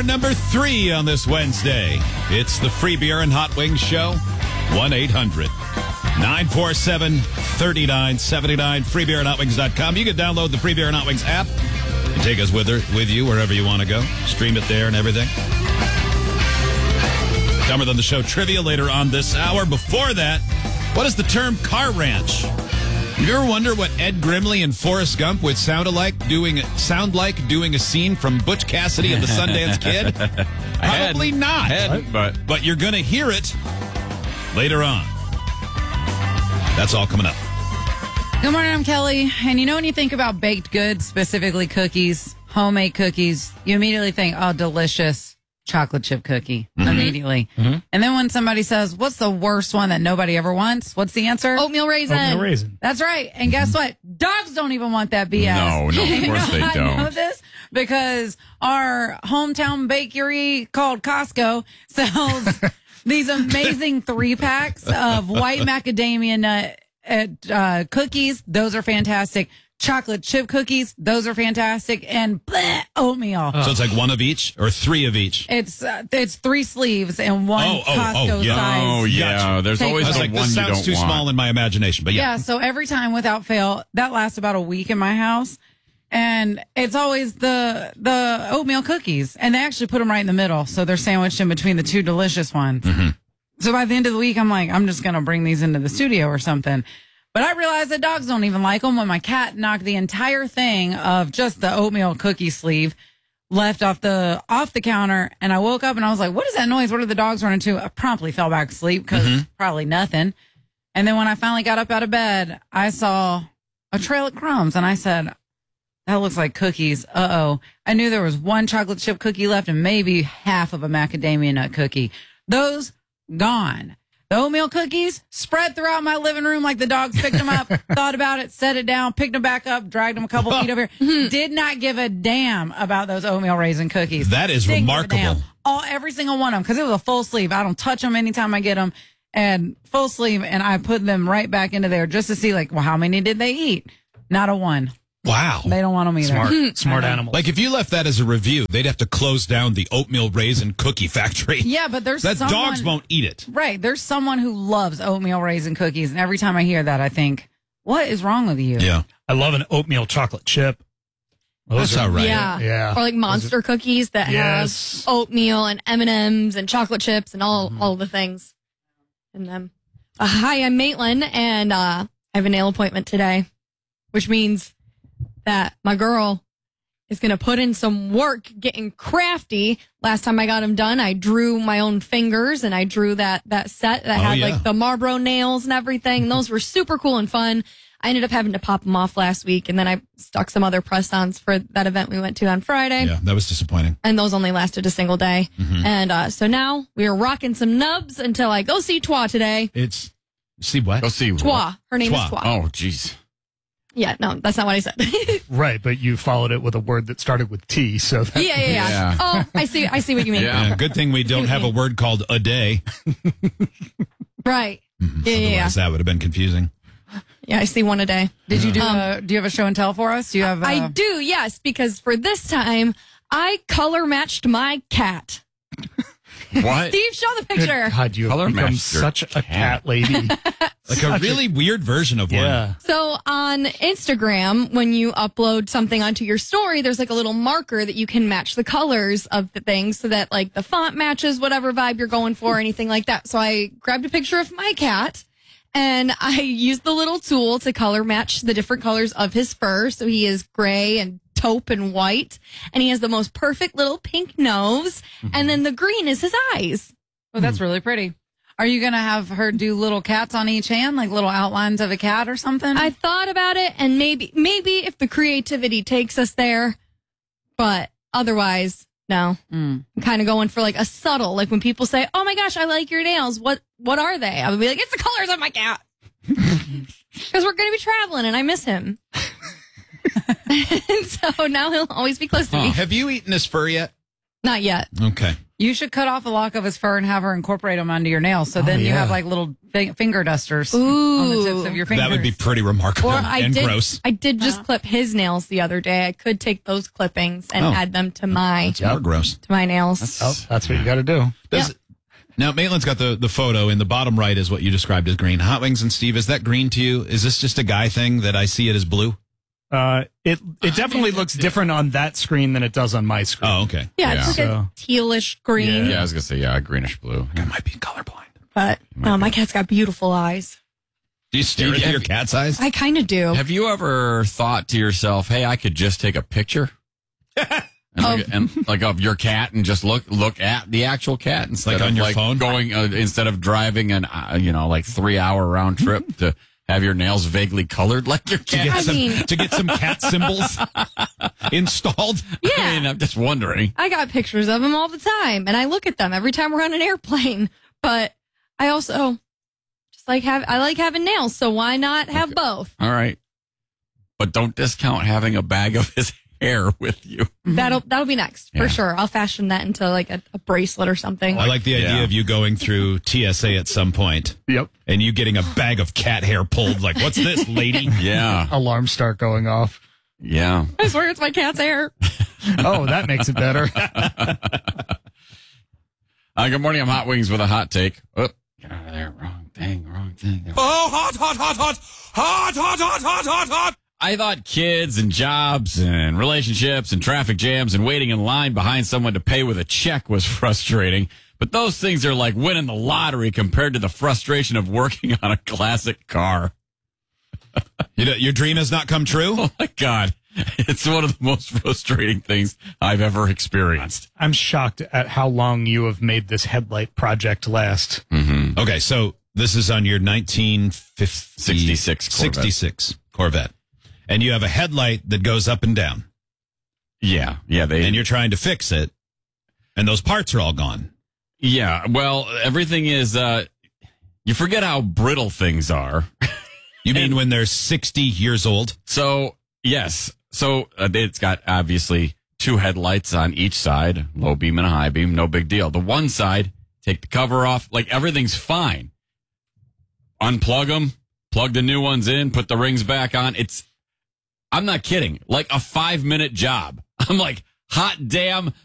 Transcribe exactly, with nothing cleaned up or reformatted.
number three on this Wednesday. It's the Free Beer and Hot Wings Show. one eight hundred nine four seven three nine seven nine. free beer and hot wings dot com. You can download the Free Beer and Hot Wings app and take us with her, with you wherever you want to go. Stream it there and everything. Dumber Than the Show trivia later on this hour. Before that, what is the term car ranch? You ever wonder what Ed Grimley and Forrest Gump would sound alike doing sound like doing a scene from Butch Cassidy and the Sundance Kid? Probably had, not. Had, but but you're going to hear it later on. That's all coming up. Good morning, I'm Kelly. And you know when you think about baked goods, specifically cookies, homemade cookies, you immediately think, oh, delicious chocolate chip cookie. Mm-hmm. Immediately. Mm-hmm. And then when somebody says, what's the worst one that nobody ever wants? What's the answer? Oatmeal raisin. Oatmeal raisin. That's right. And guess what? Dogs don't even want that B S. No, no, of course they don't. I know this because our hometown bakery called Costco sells these amazing three packs of white macadamia nut uh, cookies. Those are fantastic. Chocolate chip cookies. Those are fantastic. And bleh, oatmeal. So it's like one of each or three of each? It's uh, it's three sleeves and one Oh, oh, Costco oh, yeah. size. Oh, yeah. Gotcha. There's Take always I was the like, one this you sounds don't too want. small in my imagination, but yeah. Yeah, so every time without fail, that lasts about a week in my house. And it's always the the oatmeal cookies. And they actually put them right in the middle. So they're sandwiched in between the two delicious ones. Mm-hmm. So by the end of the week, I'm like, I'm just going to bring these into the studio or something. But I realized that dogs don't even like them when my cat knocked the entire thing of just the oatmeal cookie sleeve left off the off the counter. And I woke up and I was like, what is that noise? What are the dogs running to? I promptly fell back asleep because Mm-hmm. probably nothing. And then when I finally got up out of bed, I saw a trail of crumbs. And I said, that looks like cookies. Uh-oh. I knew there was one chocolate chip cookie left and maybe half of a macadamia nut cookie. Those gone. The oatmeal cookies spread throughout my living room like the dogs picked them up, thought about it, set it down, picked them back up, dragged them a couple feet over here. Did not give a damn about those oatmeal raisin cookies. That is Didn't give a remarkable. damn. All every single one of them because it was a full sleeve. I don't touch them anytime I get them, and full sleeve, and I put them right back into there just to see like, well, how many did they eat? Not a one. Wow. They don't want them either. Smart, smart animal. Like if you left that as a review, they'd have to close down the oatmeal raisin cookie factory. Yeah, but there's that someone, dogs won't eat it. Right. There's someone who loves oatmeal raisin cookies. And every time I hear that, I think, what is wrong with you? Yeah. I love an oatmeal chocolate chip. Those That's are- all right. Yeah. Yeah. Or like monster cookies that Yes. have oatmeal and M and M's and chocolate chips and all, all the things in them. Uh, hi, I'm Maitland, and uh, I have a nail appointment today, which means that my girl is going to put in some work getting crafty. Last time I got them done, I drew my own fingers and I drew that, that set that Oh, had yeah. like the Marlboro nails and everything. And those were super cool and fun. I ended up having to pop them off last week, and then I stuck some other press-ons for that event we went to on Friday. Yeah, that was disappointing. And those only lasted a single day. Mm-hmm. And uh, so now we are rocking some nubs until I go see Twa today. It's see what? Go see. Twa. Her name Twa. is Twa. Oh, jeez. Yeah, no, that's not what I said. Right, but you followed it with a word that started with T. So that, yeah, yeah, yeah, Yeah. Oh, I see. I see what you mean. Yeah. Yeah, good thing we don't have a word called a day. Right. Mhm. Yeah, yeah, yeah. Otherwise, that would have been confusing. Yeah, I see one a day. Did you do Um, a, do you have a show and tell for us? Do you have a, I do, yes, because for this time I color matched my cat. What? Steve, show the Good picture. God, you Color have become matched your such a cat. cat lady. Like a really weird version of one. Yeah. So on Instagram, when you upload something onto your story, there's like a little marker that you can match the colors of the things so that like the font matches whatever vibe you're going for or anything like that. So I grabbed a picture of my cat and I used the little tool to color match the different colors of his fur. So he is gray and taupe and white, and he has the most perfect little pink nose. And then the green is his eyes. Oh, that's really pretty. Are you going to have her do little cats on each hand, like little outlines of a cat or something? I thought about it, and maybe, maybe if the creativity takes us there, but otherwise, no. Mm. I'm kind of going for like a subtle, like when people say, "Oh my gosh, I like your nails." What, what are they? I would be like, "It's the colors of my cat," because we're going to be traveling, and I miss him. And so now he'll always be close to Huh. me. Have you eaten his fur yet? Not yet. Okay. You should cut off a lock of his fur and have her incorporate them onto your nails. So Oh, then you yeah. have like little fi- finger dusters Ooh. on the tips of your fingers. That would be pretty remarkable Or I and did. gross. I did just clip his nails the other day. I could take those clippings and Oh. add them to my It's more gross. to my nails. Oh, that's what you got to do. Does Now, Maitland's got the, the photo. In the bottom right is what you described as green. Hot Wings and Steve, is that green to you? Is this just a guy thing that I see it as blue? Uh, it it definitely looks different on that screen than it does on my screen. Oh, okay. yeah, Yeah. it's like So- a tealish green. Yeah, I was gonna say yeah, greenish blue. I might be colorblind. But no, my cat's got beautiful eyes. Do you stare Did into you- your cat's eyes? I kind of do. Have you ever thought to yourself, "Hey, I could just take a picture"? And like, and like of your cat and just look look at the actual cat instead Like of on your like phone? going uh, instead of driving an uh, you know like three hour round trip to have your nails vaguely colored like your to cat. get I some mean- to get some cat symbols installed. Yeah. I mean, I'm just wondering. I got pictures of him all the time, and I look at them every time we're on an airplane. But I also just like have I like having nails, so why not have both? All right, but don't discount having a bag of his hair with you. That'll that'll be next Yeah. for sure. I'll fashion that into like a, a bracelet or something. I like the idea Yeah. of you going through T S A at some point Yep. and you getting a bag of cat hair pulled. Like, what's this, lady? Yeah, Alarms start going off. yeah. I swear it's my cat's hair. Oh, that makes it better. Uh, good morning. I'm Hot Wings with a hot take. Oh, get out of there. Wrong thing. Wrong thing. Oh, hot, hot, hot, hot, hot, hot, hot, hot, hot, hot. I thought kids and jobs and relationships and traffic jams and waiting in line behind someone to pay with a check was frustrating. But those things are like winning the lottery compared to the frustration of working on a classic car. You know, your dream has not come true? Oh my God. It's one of the most frustrating things I've ever experienced. I'm shocked at how long you have made this headlight project last. Mm-hmm. Okay, so this is on your nineteen sixty-six Corvette. sixty-six Corvette. And you have a headlight that goes up and down. Yeah. Yeah. They, And you're trying to fix it. And those parts are all gone. yeah. Well, everything is, uh, you forget how brittle things are. You mean when they're sixty years old? So, yes. So uh, it's got obviously two headlights on each side, low beam and a high beam, no big deal. The one side, take the cover off, like everything's fine. Unplug them, plug the new ones in, put the rings back on. It's, I'm not kidding, like a five minute job. I'm like, hot damn,